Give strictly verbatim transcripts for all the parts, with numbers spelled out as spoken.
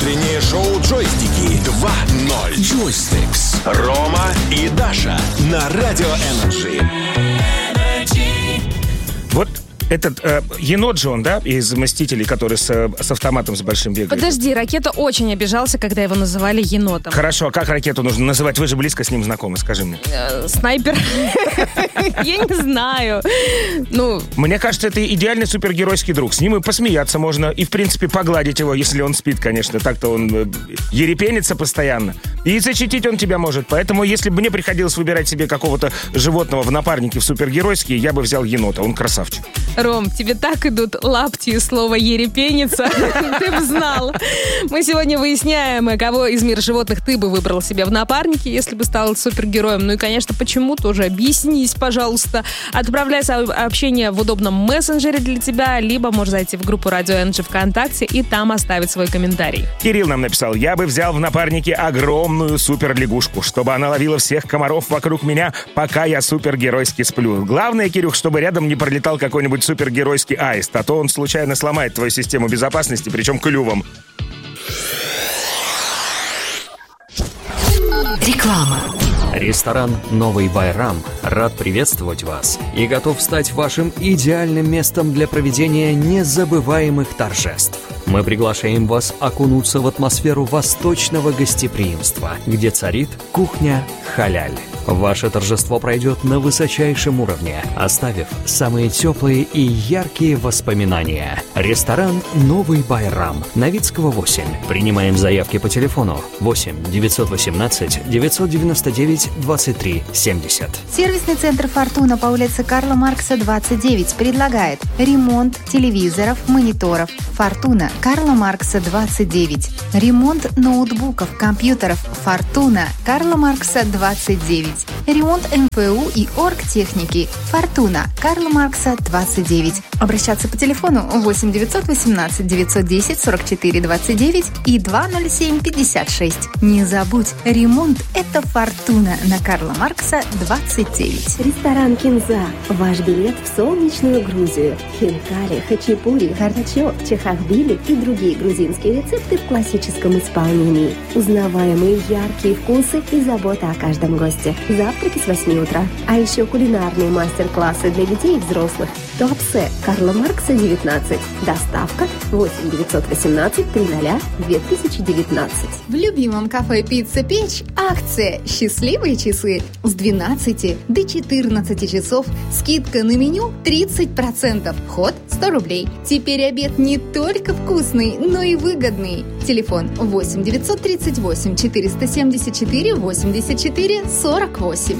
Утреннее шоу-джойстики два ноль. Джойстикс. Рома и Даша на Радио Энерджи. Вот этот э, енот же он, да, из «Мстителей», который с, с автоматом с большим бегает. Подожди, Ракета очень обижался, когда его называли енотом. Хорошо, а как Ракету нужно называть? Вы же близко с ним знакомы, скажи мне. Э, снайпер. Я не знаю. Ну... Мне кажется, это идеальный супергеройский друг. С ним и посмеяться можно, и, в принципе, погладить его, если он спит, конечно. Так-то он ерепенится постоянно. И защитить он тебя может. Поэтому, если бы мне приходилось выбирать себе какого-то животного в напарнике в супергеройские, я бы взял енота. Он красавчик. Ром, тебе так идут лапти и слово «ерепениться». Ты бы знал. Мы сегодня выясняем, кого из мира животных ты бы выбрал себе в напарнике, если бы стал супергероем. Ну и, конечно, почему тоже. Объяснись, пожалуйста. Отправляй сообщение в удобном мессенджере для тебя, либо можешь зайти в группу Радио Энерджи ВКонтакте и там оставить свой комментарий. Кирилл нам написал: я бы взял в напарнике огромную суперлягушку, чтобы она ловила всех комаров вокруг меня, пока я супергеройски сплю. Главное, Кирюх, чтобы рядом не пролетал какой-нибудь супергеройский аист, а то он случайно сломает твою систему безопасности, причем клювом. Реклама. Ресторан «Новый Байрам» рад приветствовать вас и готов стать вашим идеальным местом для проведения незабываемых торжеств. Мы приглашаем вас окунуться в атмосферу восточного гостеприимства, где царит кухня халяль. Ваше торжество пройдет на высочайшем уровне, оставив самые теплые и яркие воспоминания. Ресторан «Новый Байрам», Новицкого, восемь. Принимаем заявки по телефону восемь девятьсот восемнадцать девятьсот девяносто девять двадцать три семьдесят. Сервисный центр «Фортуна» по улице Карла Маркса, двадцать девять предлагает ремонт телевизоров, мониторов. «Фортуна», Карла Маркса, двадцать девять. Ремонт ноутбуков, компьютеров. «Фортуна», Карла Маркса, двадцать девять. Ремонт эм эф у и оргтехники. «Фортуна», Карла Маркса, двадцать девять. Обращаться по телефону восемь девятьсот восемнадцать девятьсот десять сорок четыре двадцать девять и два ноль семь пятьдесят шесть. Не забудь, ремонт – это «Фортуна» на Карла Маркса, двадцать девять. Ресторан «Кинза». Ваш билет в солнечную Грузию. Хинкали, хачапури, харчо, чахахбили и другие грузинские рецепты в классическом исполнении. Узнаваемые яркие вкусы и забота о каждом госте. Завтраки с восьми утра. А еще кулинарные мастер-классы для детей и взрослых. Туапсе, Карла Маркса, девятнадцать. Доставка восемь девятьсот восемнадцать триста две тысячи девятнадцать. В любимом кафе «Пицца Печь» акция «Счастливые часы» с двенадцати до четырнадцати часов. Скидка на меню тридцать процентов. Вход сто рублей. Теперь обед не только вкусный, но и выгодный. Телефон восемь девятьсот тридцать восемь четыреста семьдесят четыре восемьдесят четыре сорок восемь.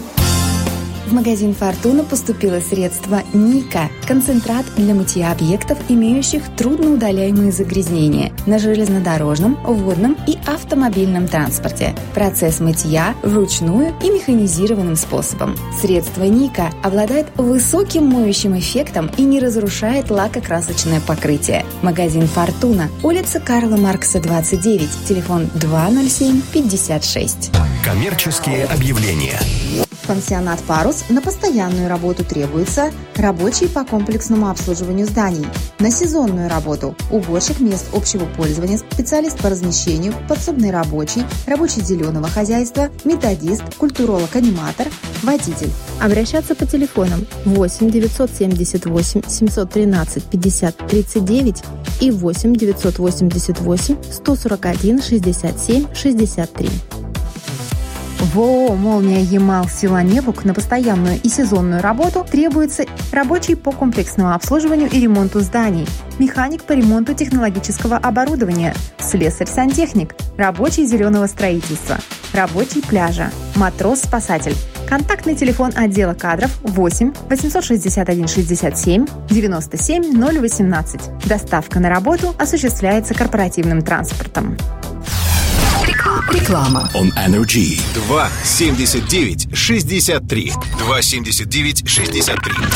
В магазин «Фортуна» поступило средство «Ника» – концентрат для мытья объектов, имеющих трудноудаляемые загрязнения на железнодорожном, водном и автомобильном транспорте. Процесс мытья вручную и механизированным способом. Средство «Ника» обладает высоким моющим эффектом и не разрушает лакокрасочное покрытие. Магазин «Фортуна», улица Карла Маркса, двадцать девять, телефон два ноль семь пятьдесят шесть. Коммерческие объявления. Пансионат «Парус» на постоянную работу требуется рабочий по комплексному обслуживанию зданий. На сезонную работу – уборщик мест общего пользования, специалист по размещению, подсобный рабочий, рабочий зеленого хозяйства, методист, культуролог-аниматор, водитель. Обращаться по телефонам восемь девятьсот семьдесят восемь семьсот тринадцать пятьдесят тридцать девять и восемь девятьсот восемьдесят восемь сто сорок один шестьдесят семь шестьдесят три. В ООО «Молния Ямал» Сила-Невук на постоянную и сезонную работу требуется рабочий по комплексному обслуживанию и ремонту зданий, механик по ремонту технологического оборудования, слесарь-сантехник, рабочий зеленого строительства, рабочий пляжа, матрос-спасатель. Контактный телефон отдела кадров восемь восемьсот шестьдесят один шестьдесят семь девяносто семь ноль восемнадцать. Доставка на работу осуществляется корпоративным транспортом. Реклама. On Energy. два семьдесят девять шестьдесят три. два семьдесят девять шестьдесят три.